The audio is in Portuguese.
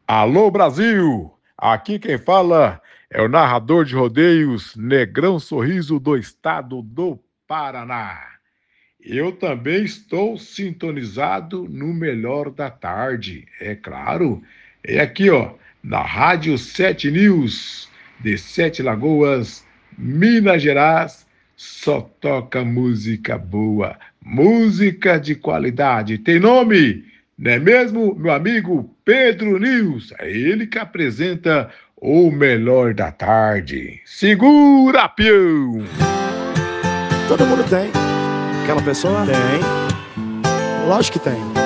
Alô Brasil! Aqui quem fala é o narrador de rodeios Negrão Sorriso do estado do Paraná. Eu também estou sintonizado no Melhor da Tarde, é claro. É aqui, ó, na Rádio 7 News, de Sete Lagoas, Minas Gerais, só toca música boa, música de qualidade. Tem nome? Não é mesmo, meu amigo Pedro News? É ele que apresenta o Melhor da Tarde. Segura, peão! Todo mundo tem. Aquela pessoa? Tem. Lógico que tem.